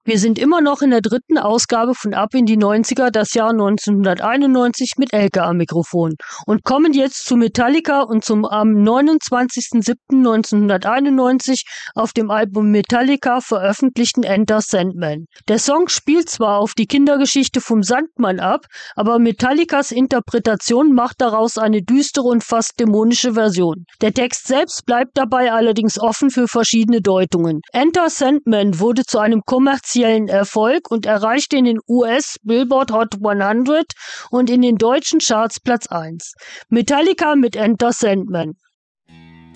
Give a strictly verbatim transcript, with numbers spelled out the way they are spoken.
Wir sind immer noch in der dritten Ausgabe von Ab in die neunziger, das Jahr neunzehnhunderteinundneunzig mit Elke am Mikrofon und kommen jetzt zu Metallica und zum am neunundzwanzigsten siebten neunzehnhunderteinundneunzig auf dem Album Metallica veröffentlichten Enter Sandman. Der Song spielt zwar auf die Kindergeschichte vom Sandmann ab, aber Metallicas Interpretation macht daraus eine düstere und fast dämonische Version. Der Text selbst bleibt dabei allerdings offen für verschiedene Deutungen. Enter Sandman wurde zu einem kommerziellen Erfolg und erreichte in den U S Billboard Hot hundert und in den deutschen Charts Platz eins. Metallica mit Enter Sandman.